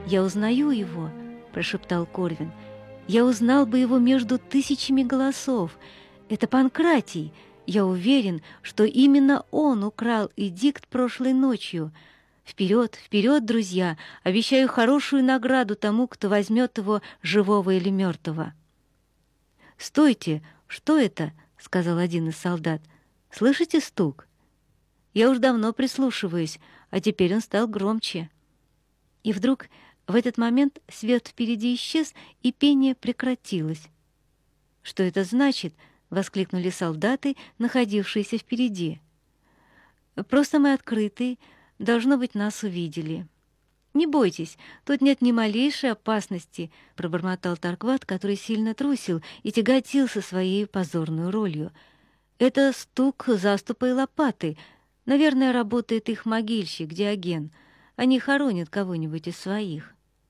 «Я узнаю его», — прошептал Корвин. «Я узнал бы его между тысячами голосов. Это Панкратий. Я уверен, что именно он украл эдикт прошлой ночью. Вперед, вперед, друзья! Обещаю хорошую награду тому, кто возьмет его, живого или мертвого». «Стойте! Что это?» — сказал один из солдат. «Слышите стук? Я уж давно прислушиваюсь, а теперь он стал громче». И вдруг в этот момент свет впереди исчез, и пение прекратилось. «Что это значит?» — воскликнули солдаты, находившиеся впереди. «Просто мы открыты, должно быть, нас увидели». «Не бойтесь, тут нет ни малейшей опасности», — пробормотал Таркват, который сильно трусил и тяготился своей позорной ролью. «Это стук заступа и лопаты. Наверное, работает их могильщик Диоген. Они хоронят кого-нибудь из своих».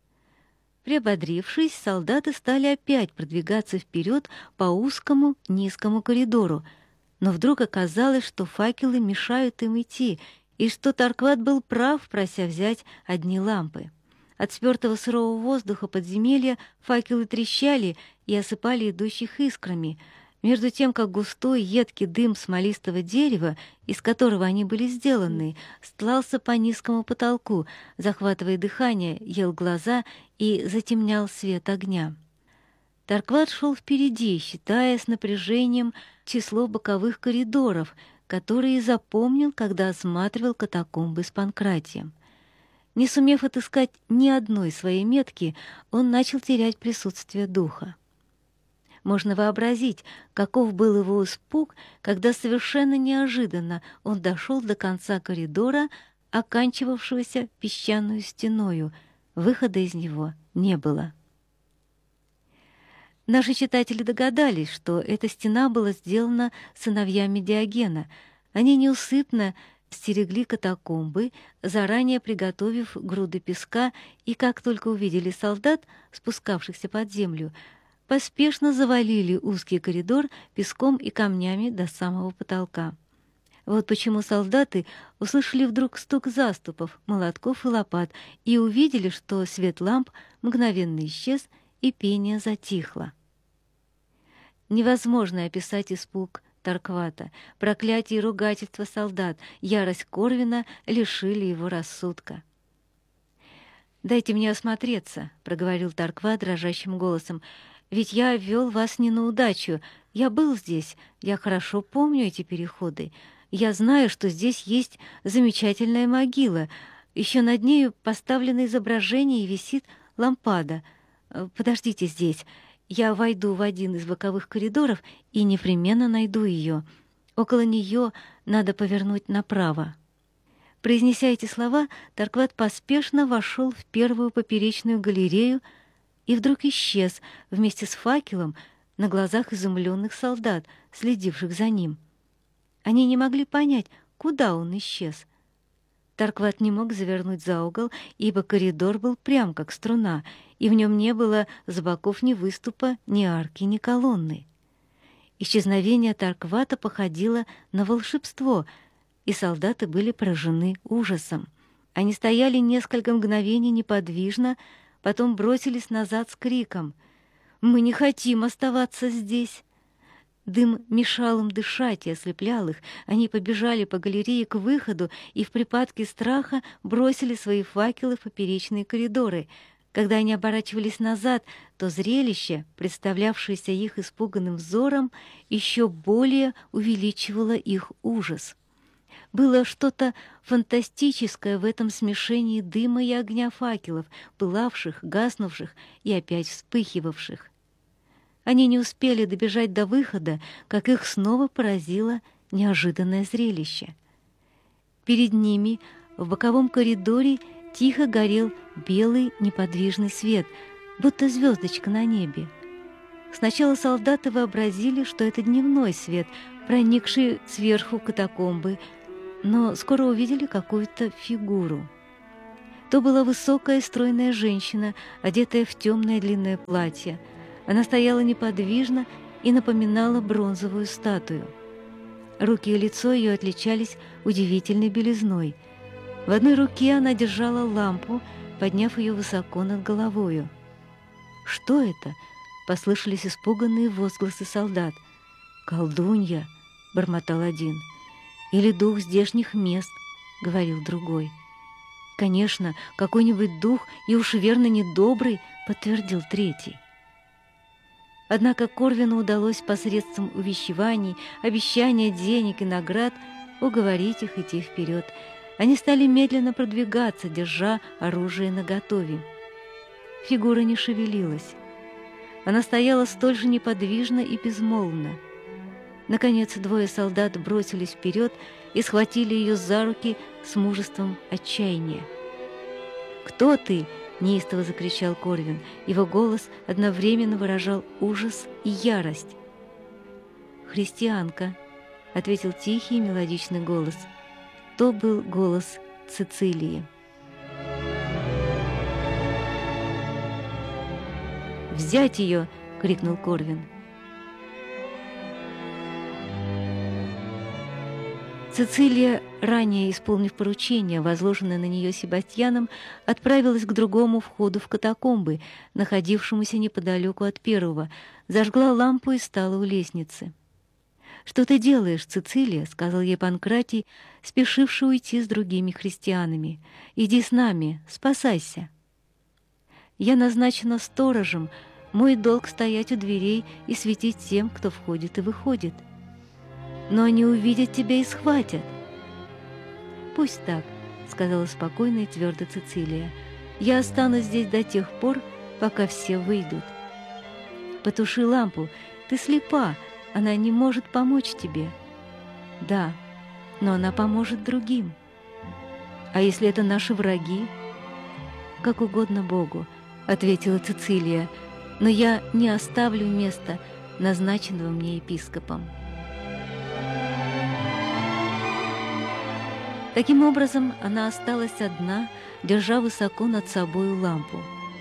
Приободрившись, солдаты стали опять продвигаться вперед по узкому низкому коридору, но вдруг оказалось, что факелы мешают им идти, и что Таркват был прав, прося взять одни лампы. От спёртого сырого воздуха подземелья факелы трещали и осыпали идущих искрами, между тем как густой едкий дым смолистого дерева, из которого они были сделаны, стлался по низкому потолку, захватывая дыхание, ел глаза и затемнял свет огня. Таркват шел впереди, считая с напряжением число боковых коридоров, которые запомнил, когда осматривал катакомбы с Панкратием. Не сумев отыскать ни одной своей метки, он начал терять присутствие духа. Можно вообразить, каков был его испуг, когда совершенно неожиданно он дошел до конца коридора, оканчивавшегося песчаную стеною. Выхода из него не было. Наши читатели догадались, что эта стена была сделана сыновьями Диогена. Они неусыпно стерегли катакомбы, заранее приготовив груды песка, и как только увидели солдат, спускавшихся под землю, поспешно завалили узкий коридор песком и камнями до самого потолка. Вот почему солдаты услышали вдруг стук заступов, молотков и лопат и увидели, что свет ламп мгновенно исчез, и пение затихло. Невозможно описать испуг Тарквата, проклятие и ругательство солдат, ярость Корвина лишили его рассудка. «Дайте мне осмотреться», — проговорил Таркват дрожащим голосом. «Ведь я вел вас не на удачу. Я был здесь, я хорошо помню эти переходы. Я знаю, что здесь есть замечательная могила. Еще над нею поставлено изображение и висит лампада. Подождите здесь. Я войду в один из боковых коридоров и непременно найду ее. Около нее надо повернуть направо». Произнеся эти слова, Таркват поспешно вошел в первую поперечную галерею и вдруг исчез вместе с факелом на глазах изумленных солдат, следивших за ним. Они не могли понять, куда он исчез. Таркват не мог завернуть за угол, ибо коридор был прям как струна, и в нем не было с боков ни выступа, ни арки, ни колонны. Исчезновение Тарквата походило на волшебство, и солдаты были поражены ужасом. Они стояли несколько мгновений неподвижно, потом бросились назад с криком: «Мы не хотим оставаться здесь!» Дым мешал им дышать и ослеплял их. Они побежали по галерее к выходу и в припадке страха бросили свои факелы в поперечные коридоры. Когда они оборачивались назад, то зрелище, представлявшееся их испуганным взором, еще более увеличивало их ужас. Было что-то фантастическое в этом смешении дыма и огня факелов, пылавших, гаснувших и опять вспыхивавших. Они не успели добежать до выхода, как их снова поразило неожиданное зрелище. Перед ними в боковом коридоре тихо горел белый неподвижный свет, будто звездочка на небе. Сначала солдаты вообразили, что это дневной свет, проникший сверху катакомбы, но скоро увидели какую-то фигуру. То была высокая стройная женщина, одетая в темное длинное платье. Она стояла неподвижно и напоминала бронзовую статую. Руки и лицо ее отличались удивительной белизной. В одной руке она держала лампу, подняв ее высоко над головою. «Что это?» — послышались испуганные возгласы солдат. «Колдунья!» — бормотал один. «Или дух здешних мест!» — говорил другой. «Конечно, какой-нибудь дух, и уж верно недобрый!» — подтвердил третий. Однако Корвину удалось посредством увещеваний, обещания денег и наград уговорить их идти вперед. Они стали медленно продвигаться, держа оружие наготове. Фигура не шевелилась. Она стояла столь же неподвижно и безмолвно. Наконец, двое солдат бросились вперед и схватили ее за руки с мужеством отчаяния. «Кто ты?» — неистово закричал Корвин. Его голос одновременно выражал ужас и ярость. «Христианка», — ответил тихий мелодичный голос. То был голос Цицилии. «Взять ее!» — крикнул Корвин. Цицилия, ранее исполнив поручение, возложенное на нее Себастьяном, отправилась к другому входу в катакомбы, находившемуся неподалеку от первого, зажгла лампу и стала у лестницы. «Что ты делаешь, Цицилия?» — сказал ей Панкратий, спешивший уйти с другими христианами. «Иди с нами, спасайся». «Я назначена сторожем, мой долг стоять у дверей и светить тем, кто входит и выходит. Но они увидят тебя и схватят». «Пусть так», — сказала спокойно и твердо Цицилия. «Я останусь здесь до тех пор, пока все выйдут. Потуши лампу, ты слепа, она не может помочь тебе». «Да, но она поможет другим». «А если это наши враги?» «Как угодно Богу», — ответила Цицилия, «но я не оставлю места, назначенного мне епископом». Таким образом, она осталась одна, держа высоко над собою лампу.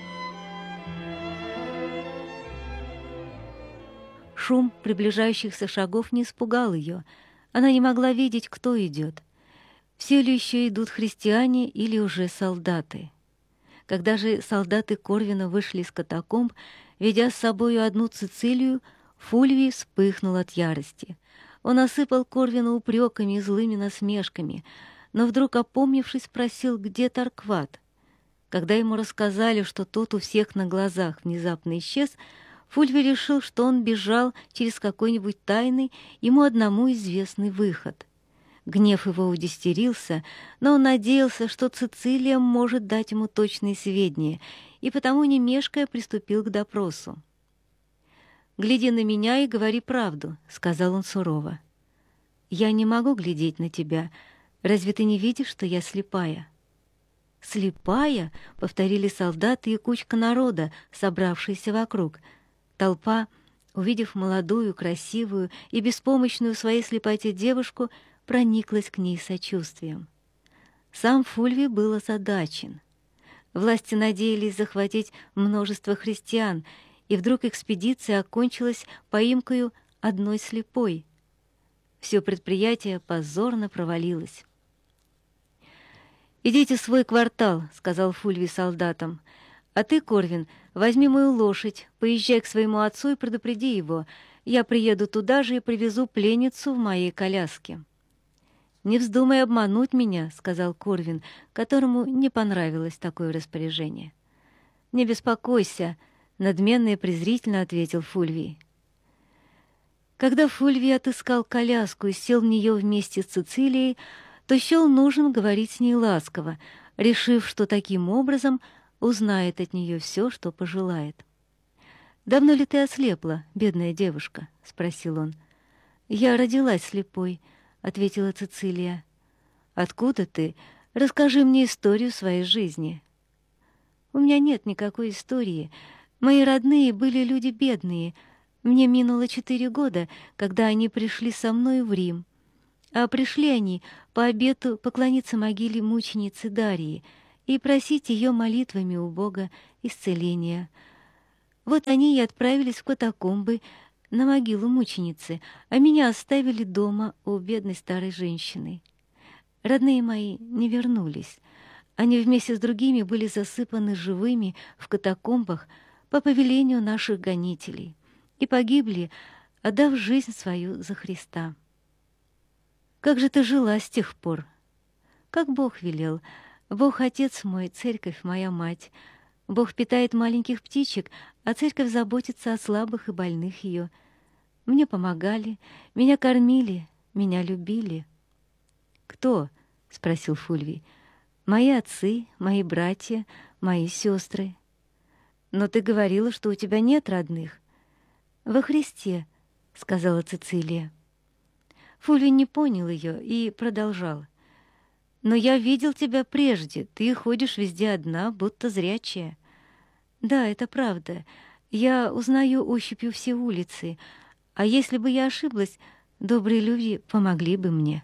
Шум приближающихся шагов не испугал ее. Она не могла видеть, кто идет. Все ли еще идут христиане или уже солдаты? Когда же солдаты Корвина вышли из катакомб, ведя с собою одну Цицилию, Фульвий вспыхнул от ярости. Он осыпал Корвина упреками и злыми насмешками, но вдруг, опомнившись, спросил, где Таркват. Когда ему рассказали, что тот у всех на глазах внезапно исчез, Фульвий решил, что он бежал через какой-нибудь тайный, ему одному известный выход. Гнев его удестерился, но он надеялся, что Цицилия может дать ему точные сведения, и потому, не мешкая, приступил к допросу. «Гляди на меня и говори правду», — сказал он сурово. «Я не могу глядеть на тебя. Разве ты не видишь, что я слепая?» «Слепая?» — повторили солдаты и кучка народа, собравшиеся вокруг. Толпа, увидев молодую, красивую и беспомощную в своей слепоте девушку, прониклась к ней сочувствием. Сам Фульвий был озадачен. Власти надеялись захватить множество христиан, и вдруг экспедиция окончилась поимкою одной слепой. Все предприятие позорно провалилось. «Идите в свой квартал», — сказал Фульвий солдатам. «А ты, Корвин, возьми мою лошадь, поезжай к своему отцу и предупреди его. Я приеду туда же и привезу пленницу в моей коляске». «Не вздумай обмануть меня», — сказал Корвин, которому не понравилось такое распоряжение. «Не беспокойся», — надменно и презрительно ответил Фульвий. Когда Фульвий отыскал коляску и сел в нее вместе с Цицилией, то счел нужным говорить с ней ласково, решив, что таким образом узнает от нее все, что пожелает. «Давно ли ты ослепла, бедная девушка?» — спросил он. «Я родилась слепой», — ответила Цицилия. «Откуда ты? Расскажи мне историю своей жизни». «У меня нет никакой истории. Мои родные были люди бедные. Мне минуло 4 года, когда они пришли со мной в Рим. А пришли они по обету поклониться могиле мученицы Дарьи и просить ее молитвами у Бога исцеления. Вот они и отправились в катакомбы на могилу мученицы, а меня оставили дома у бедной старой женщины. Родные мои не вернулись. Они вместе с другими были засыпаны живыми в катакомбах по повелению наших гонителей и погибли, отдав жизнь свою за Христа. Как же ты жила с тех пор? Как Бог велел. Бог Отец мой, Церковь моя мать. Бог питает маленьких птичек, а Церковь заботится о слабых и больных ее. Мне помогали, меня кормили, меня любили. «Кто?» — спросил Фульвий. «Мои отцы, мои братья, мои сестры». «Но ты говорила, что у тебя нет родных». «Во Христе», — сказала Цицилия. Фульвий не понял ее и продолжал. «Но я видел тебя прежде, ты ходишь везде одна, будто зрячая». «Да, это правда. Я узнаю ощупью все улицы, а если бы я ошиблась, добрые люди помогли бы мне».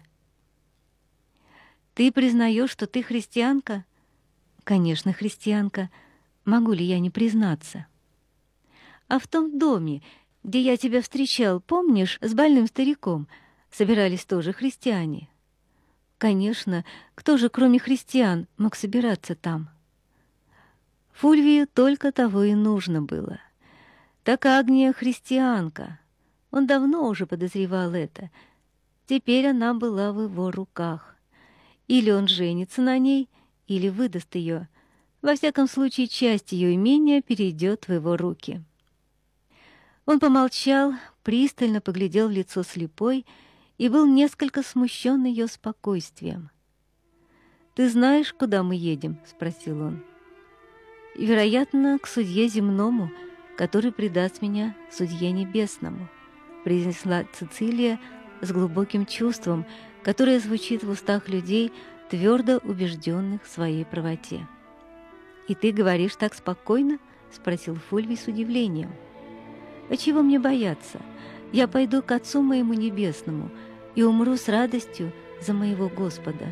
«Ты признаешь, что ты христианка?» «Конечно, христианка. Могу ли я не признаться?» «А в том доме, где я тебя встречал, помнишь, с больным стариком, собирались тоже христиане?» «Конечно, кто же, кроме христиан, мог собираться там?» Фульвию только того и нужно было. Так Агния христианка. Он давно уже подозревал это. Теперь она была в его руках. Или он женится на ней, или выдаст ее. Во всяком случае, часть ее имения перейдет в его руки. Он помолчал, пристально поглядел в лицо слепой и был несколько смущен ее спокойствием. «Ты знаешь, куда мы едем?» — спросил он. «Вероятно, к судье земному, который предаст меня судье небесному», — произнесла Цицилия с глубоким чувством, которое звучит в устах людей, твердо убежденных в своей правоте. «И ты говоришь так спокойно?» — спросил Фульвий с удивлением. «А чего мне бояться? Я пойду к Отцу моему небесному и умру с радостью за моего Господа».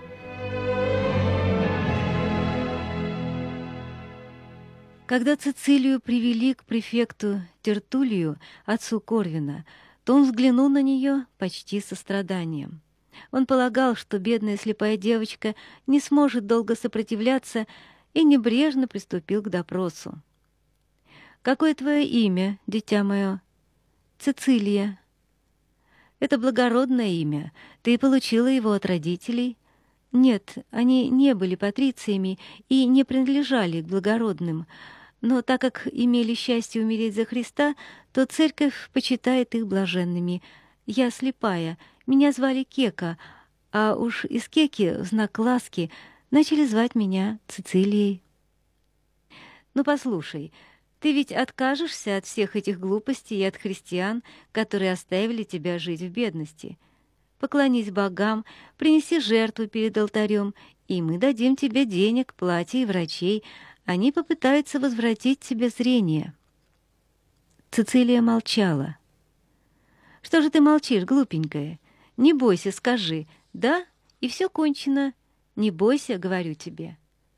Когда Цицилию привели к префекту Тертулию, отцу Корвина, то он взглянул на нее почти со страданием. Он полагал, что бедная слепая девочка не сможет долго сопротивляться, и небрежно приступил к допросу. «Какое твое имя, дитя мое?» «Цицилия». «Это благородное имя. Ты получила его от родителей?» «Нет, они не были патрициями и не принадлежали к благородным. Но так как имели счастье умереть за Христа, то церковь почитает их блаженными. Я слепая, меня звали Кека, а уж из Кеки, в знак ласки, начали звать меня Цицилией». «Ну, послушай, ты ведь откажешься от всех этих глупостей и от христиан, которые оставили тебя жить в бедности. Поклонись богам, принеси жертву перед алтарем, и мы дадим тебе денег, платья и врачей. Они попытаются возвратить тебе зрение». Цицилия молчала. «Что же ты молчишь, глупенькая? Не бойся, скажи. Да, и все кончено. Не бойся, говорю тебе».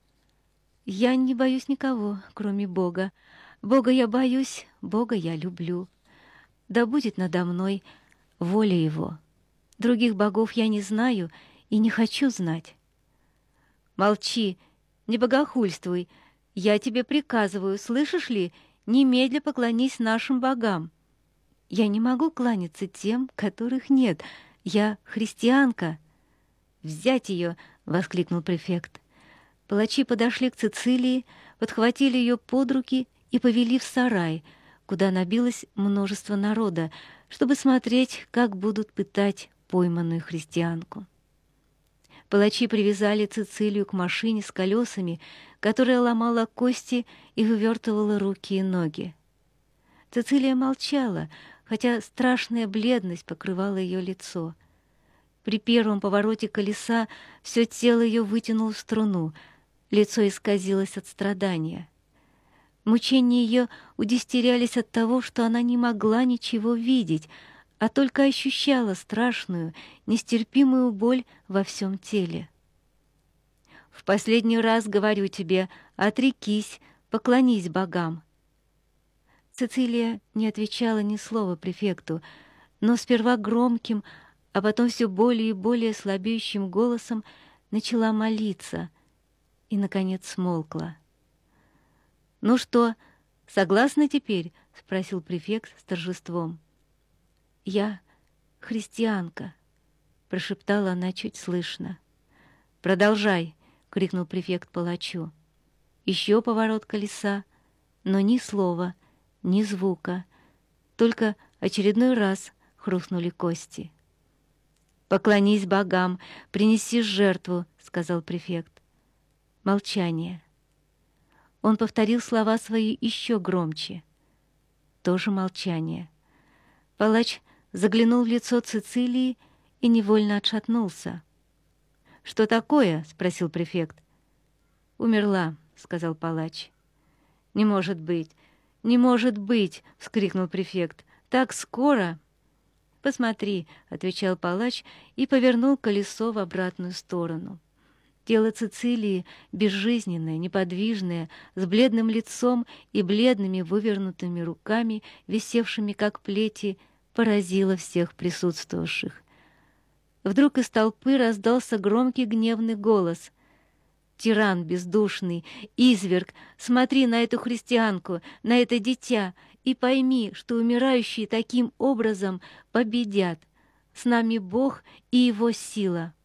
«Я не боюсь никого, кроме Бога. Бога я боюсь, Бога я люблю. Да будет надо мной воля Его. Других богов я не знаю и не хочу знать». «Молчи, не богохульствуй. Я тебе приказываю, слышишь ли, немедля поклонись нашим богам». «Я не могу кланяться тем, которых нет. Я христианка». «Взять ее!» — воскликнул префект. Палачи подошли к Цицилии, подхватили ее под руки и повели в сарай, куда набилось множество народа, чтобы смотреть, как будут пытать пойманную христианку. Палачи привязали Цицилию к машине с колесами, которая ломала кости и вывертывала руки и ноги. Цицилия молчала, хотя страшная бледность покрывала ее лицо. При первом повороте колеса все тело ее вытянуло в струну, лицо исказилось от страдания. Мучения ее удестерялись от того, что она не могла ничего видеть, а только ощущала страшную, нестерпимую боль во всем теле. «В последний раз говорю тебе, отрекись, поклонись богам». Цицилия не отвечала ни слова префекту, но сперва громким, а потом все более и более слабеющим голосом начала молиться и, наконец, смолкла. «Ну что, согласны теперь?» — спросил префект с торжеством. «Я христианка», — прошептала она чуть слышно. «Продолжай!» — крикнул префект палачу. Еще поворот колеса, но ни слова, ни звука, только очередной раз хрустнули кости. «Поклонись богам, принеси жертву», — сказал префект. Молчание. Он повторил слова свои еще громче. Тоже молчание. Палач заглянул в лицо Цицилии и невольно отшатнулся. «Что такое?» — спросил префект. «Умерла», — сказал палач. «Не может быть! Не может быть!» — вскрикнул префект. «Так скоро!» «Посмотри», — отвечал палач и повернул колесо в обратную сторону. Тело Цицилии, безжизненное, неподвижное, с бледным лицом и бледными вывернутыми руками, висевшими как плети, поразило всех присутствовавших. Вдруг из толпы раздался громкий гневный голос. «Тиран бездушный, изверг, смотри на эту христианку, на это дитя, и пойми, что умирающие таким образом победят. С нами Бог и Его сила».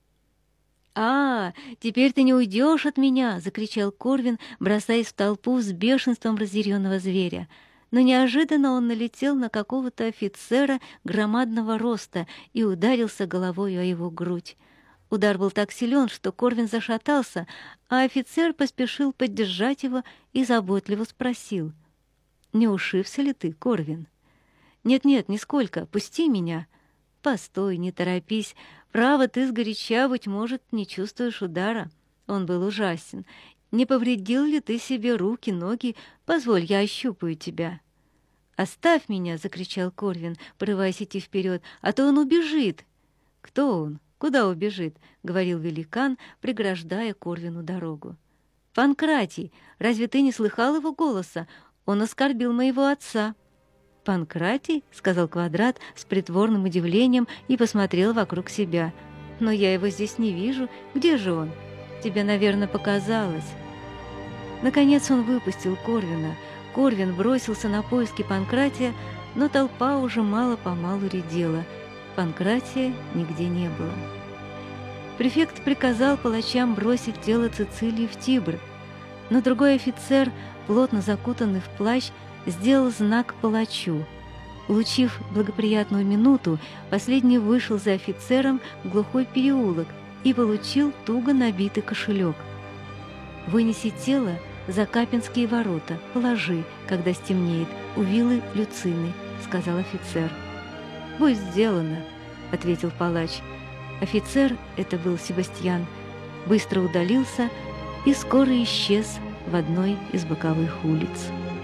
«А, теперь ты не уйдешь от меня!» — закричал Корвин, бросаясь в толпу с бешенством разъяренного зверя. Но неожиданно он налетел на какого-то офицера громадного роста и ударился головой о его грудь. Удар был так силен, что Корвин зашатался, а офицер поспешил поддержать его и заботливо спросил: «Не ушибся ли ты, Корвин?» «Нет-нет, нисколько, пусти меня». «Постой, не торопись. Право, ты сгоряча, быть может, не чувствуешь удара. Он был ужасен. Не повредил ли ты себе руки, ноги? Позволь, я ощупаю тебя». «Оставь меня!» — закричал Корвин, порываясь идти вперед, «а то он убежит». «Кто он? Куда убежит?» — говорил великан, преграждая Корвину дорогу. «Панкратий! Разве ты не слыхал его голоса? Он оскорбил моего отца». «Панкратий?» — сказал Квадрат с притворным удивлением и посмотрел вокруг себя. «Но я его здесь не вижу. Где же он? Тебе, наверное, показалось». Наконец он выпустил Корвина. Корвин бросился на поиски Панкратия, но толпа уже мало-помалу редела. Панкратия нигде не было. Префект приказал палачам бросить тело Цицилии в Тибр, но другой офицер, плотно закутанный в плащ, сделал знак палачу. Улучив благоприятную минуту, последний вышел за офицером в глухой переулок и получил туго набитый кошелек. «Вынеси тело за Капинские ворота, положи, когда стемнеет, у виллы Люцины», — сказал офицер. «Будет сделано», — ответил палач. Офицер, это был Себастьян, быстро удалился и скоро исчез в одной из боковых улиц.